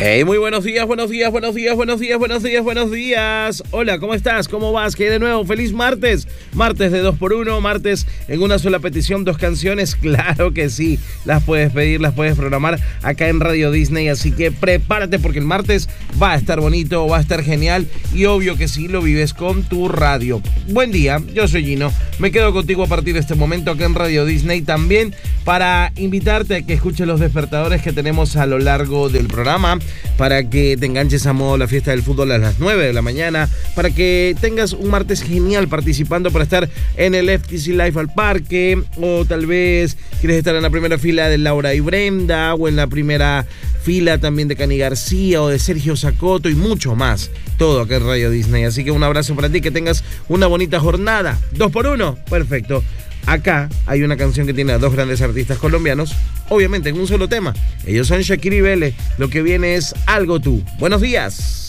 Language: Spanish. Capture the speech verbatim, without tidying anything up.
Hey, muy buenos días, buenos días, buenos días, buenos días, buenos días, buenos días. Hola, ¿cómo estás? ¿Cómo vas? ¿Qué de nuevo? ¡Feliz martes! Martes de dos por uno, martes en una sola petición, dos canciones. Claro que sí, las puedes pedir, las puedes programar acá en Radio Disney. Así que prepárate porque el martes va a estar bonito, va a estar genial. Y obvio que sí, lo vives con tu radio. Buen día, yo soy Gino. Me quedo contigo a partir de este momento acá en Radio Disney también para invitarte a que escuches los despertadores que tenemos a lo largo del programa, para que te enganches a modo la fiesta del fútbol a las nueve de la mañana, para que tengas un martes genial participando para estar en el F T C Live al Parque, o tal vez quieres estar en la primera fila de Laura y Brenda, o en la primera fila también de Cani García o de Sergio Sacoto y mucho más. Todo acá en Radio Disney. Así que un abrazo para ti, que tengas una bonita jornada. Dos por uno, perfecto. Acá hay una canción que tiene a dos grandes artistas colombianos, obviamente en un solo tema. Ellos son Shakira y Vélez. Lo que viene es Algo Tú. Buenos días.